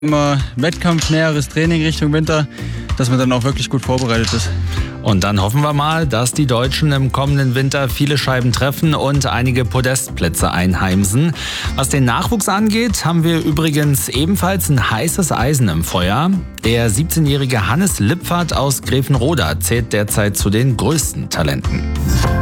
Immer wettkampfnäheres Training Richtung Winter, dass man dann auch wirklich gut vorbereitet ist. Und dann hoffen wir mal, dass die Deutschen im kommenden Winter viele Scheiben treffen und einige Podestplätze einheimsen. Was den Nachwuchs angeht, haben wir übrigens ebenfalls ein heißes Eisen im Feuer. Der 17-jährige Hannes Lippfert aus Grevenroda zählt derzeit zu den größten Talenten.